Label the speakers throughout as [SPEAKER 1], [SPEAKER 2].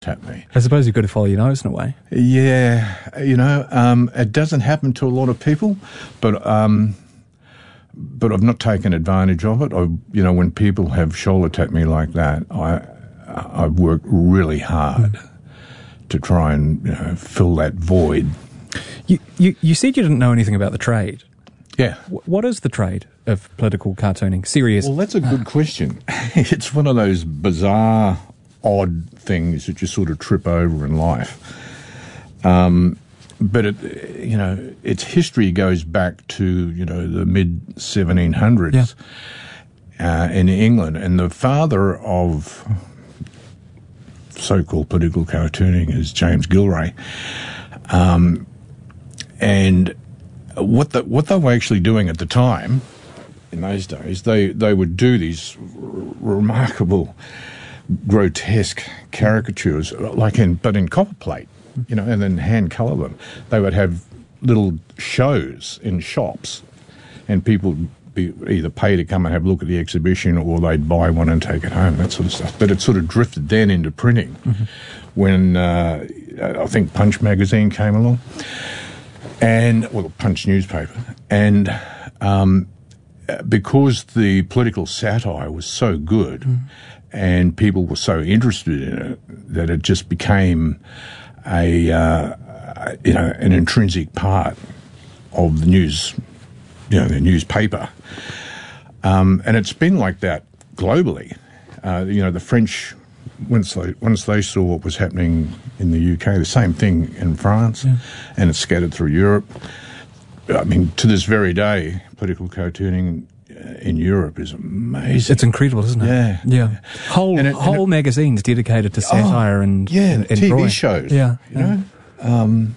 [SPEAKER 1] at me.
[SPEAKER 2] I suppose you've got to follow your nose in a way.
[SPEAKER 1] Yeah, it doesn't happen to a lot of people, but I've not taken advantage of it. When people have shoulder tapped me like that, I've worked really hard to try and fill that void.
[SPEAKER 2] You said you didn't know anything about the trade.
[SPEAKER 1] Yeah.
[SPEAKER 2] What is the trade of political cartooning? Serious?
[SPEAKER 1] Well, that's a good question. It's one of those bizarre, odd things that you sort of trip over in life. But its history goes back to the mid 1700s in England, and the father of so-called political cartooning is James Gillray, and what they were actually doing at the time, in those days, they would do these remarkable, grotesque caricatures, but in copperplate, and then hand colour them. They would have little shows in shops, and people would either pay to come and have a look at the exhibition, or they'd buy one and take it home, that sort of stuff. But it sort of drifted then into printing when I think Punch magazine came along, Punch newspaper, and because the political satire was so good and people were so interested in it, that it just became an intrinsic part of the news, the newspaper. And it's been like that globally. The French, once they saw what was happening in the UK, the same thing in France, and it's scattered through Europe. I mean, to this very day, political cartooning in Europe is amazing.
[SPEAKER 2] It's incredible, isn't it? Yeah. Whole magazines dedicated to satire and
[SPEAKER 1] TV
[SPEAKER 2] drawing.
[SPEAKER 1] shows.
[SPEAKER 2] And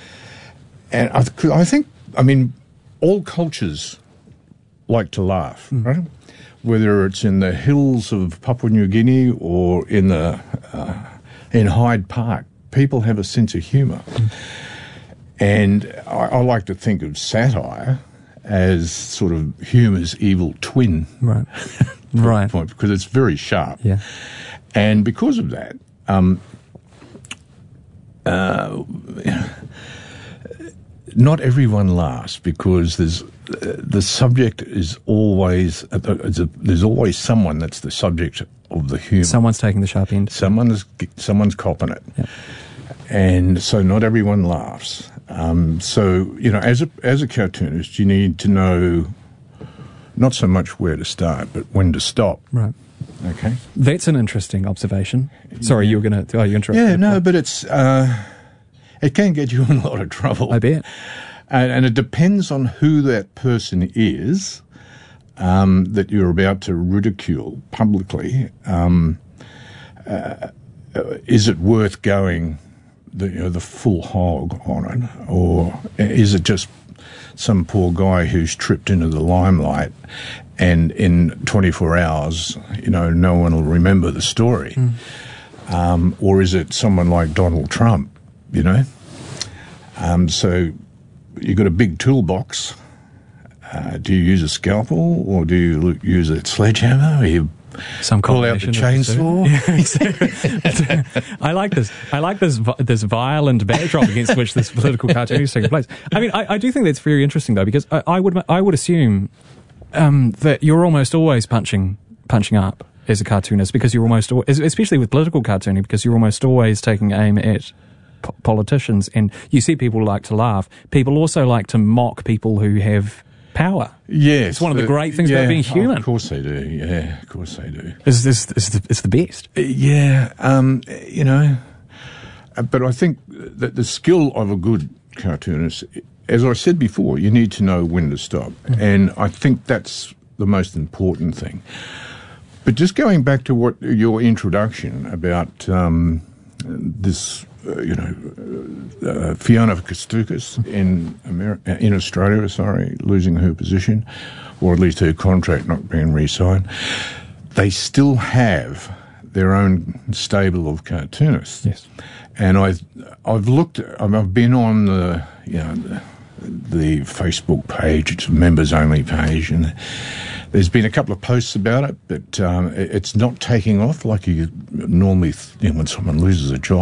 [SPEAKER 1] I think, all cultures like to laugh, right? Whether it's in the hills of Papua New Guinea or in Hyde Park, people have a sense of humour. And I like to think of satire as sort of humour's evil twin.
[SPEAKER 2] Right.
[SPEAKER 1] Because it's very sharp.
[SPEAKER 2] Yeah.
[SPEAKER 1] And because of that, not everyone laughs, because the subject is always, there's always someone that's the subject of the humour.
[SPEAKER 2] Someone's taking the sharp end.
[SPEAKER 1] Someone's copping it.
[SPEAKER 2] Yeah.
[SPEAKER 1] And so not everyone laughs. So, as a cartoonist, you need to know not so much where to start, but when to stop.
[SPEAKER 2] Right.
[SPEAKER 1] Okay.
[SPEAKER 2] That's an interesting observation. Sorry, you were going to... Oh, you interrupted.
[SPEAKER 1] Yeah, no, but it's... it can get you in a lot of trouble.
[SPEAKER 2] I bet.
[SPEAKER 1] And it depends on who that person is that you're about to ridicule publicly. Is it worth going the full hog on it, or is it just some poor guy who's tripped into the limelight, and in 24 hours, no one will remember the story, or is it someone like Donald Trump? So you've got a big toolbox. Do you use a scalpel, or do you use a sledgehammer? Or you pull out the chainsaw?
[SPEAKER 2] I like this. I like this violent backdrop against which this political cartoon is taking place. I do think that's very interesting, though, because I would assume that you're almost always punching up as a cartoonist, because you're almost, especially with political cartooning, because you're almost always taking aim at politicians, and you see people like to laugh. People also like to mock people who have power.
[SPEAKER 1] Yes.
[SPEAKER 2] It's one of the great things about being human.
[SPEAKER 1] Of course they do. Yeah, of course they do.
[SPEAKER 2] It's the best.
[SPEAKER 1] Yeah. But I think that the skill of a good cartoonist, as I said before, you need to know when to stop. And I think that's the most important thing. But just going back to what your introduction about this, Fiona Kostoukis in Australia, losing her position, or at least her contract not being re-signed, they still have their own stable of cartoonists.
[SPEAKER 2] Yes.
[SPEAKER 1] And I've been on the Facebook page. It's a members only page, and there's been a couple of posts about it, but it's not taking off like you normally when someone loses a job.